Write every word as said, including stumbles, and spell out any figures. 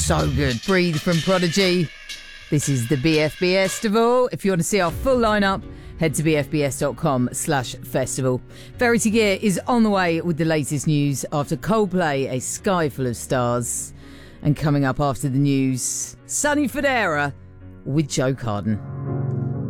so good. Breathe from Prodigy. This is the B F B Festival. If you want to see our full lineup, head to bfbs.com slash festival. Verity Gear is on the way with the latest news after Coldplay, A Sky Full of Stars. And coming up after the news, Sonny Fodera with Joe Carden.